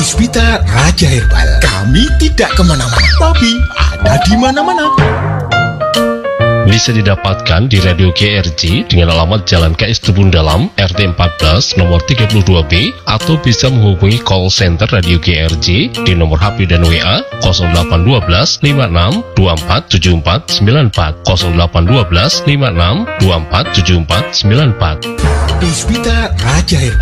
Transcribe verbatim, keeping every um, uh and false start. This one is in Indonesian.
Puspita Raja Herbal. Kami tidak kemana-mana, tapi ada di mana-mana. Bisa didapatkan di Radio G R J dengan alamat Jalan K S Tubun Dalam, R T empat belas, nomor tiga puluh dua B, atau bisa menghubungi call center Radio G R J di nomor H P dan W A nol delapan satu dua lima enam dua empat tujuh empat sembilan empat nol delapan satu dua lima enam dua empat tujuh empat sembilan empat. Puspita Raja Herbal.